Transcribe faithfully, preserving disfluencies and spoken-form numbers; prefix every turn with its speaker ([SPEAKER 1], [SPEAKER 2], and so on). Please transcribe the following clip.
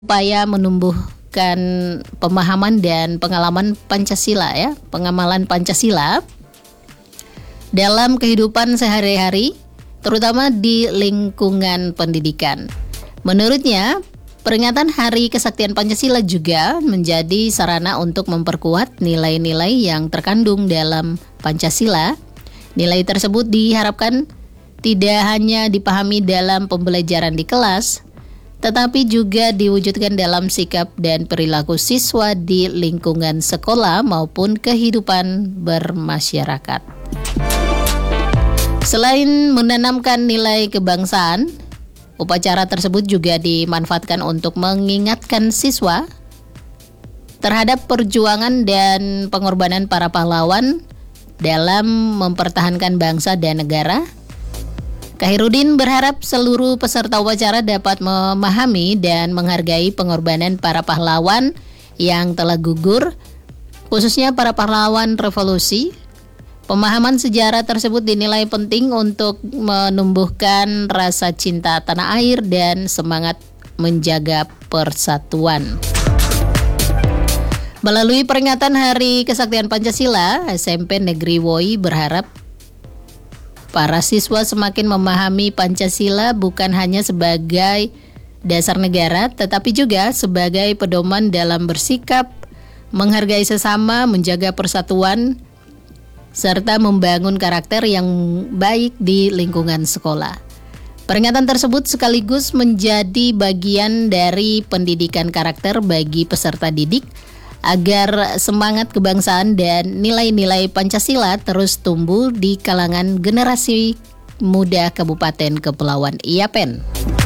[SPEAKER 1] upaya menumbuhkan pemahaman dan pengalaman Pancasila ya, pengamalan Pancasila dalam kehidupan sehari-hari, terutama di lingkungan pendidikan. Menurutnya, peringatan Hari Kesaktian Pancasila juga menjadi sarana untuk memperkuat nilai-nilai yang terkandung dalam Pancasila. Nilai tersebut diharapkan tidak hanya dipahami dalam pembelajaran di kelas, tetapi juga diwujudkan dalam sikap dan perilaku siswa di lingkungan sekolah maupun kehidupan bermasyarakat. Selain menanamkan nilai kebangsaan, upacara tersebut juga dimanfaatkan untuk mengingatkan siswa terhadap perjuangan dan pengorbanan para pahlawan dalam mempertahankan bangsa dan negara. Khairuddin berharap seluruh peserta upacara dapat memahami dan menghargai pengorbanan para pahlawan yang telah gugur, khususnya para pahlawan revolusi. Pemahaman sejarah tersebut dinilai penting untuk menumbuhkan rasa cinta tanah air dan semangat menjaga persatuan. Melalui peringatan Hari Kesaktian Pancasila, S M P Negeri Woi berharap para siswa semakin memahami Pancasila bukan hanya sebagai dasar negara, tetapi juga sebagai pedoman dalam bersikap, menghargai sesama, menjaga persatuan, serta membangun karakter yang baik di lingkungan sekolah. Peringatan tersebut sekaligus menjadi bagian dari pendidikan karakter bagi peserta didik, agar semangat kebangsaan dan nilai-nilai Pancasila terus tumbuh di kalangan generasi muda Kabupaten Kepulauan Yapen.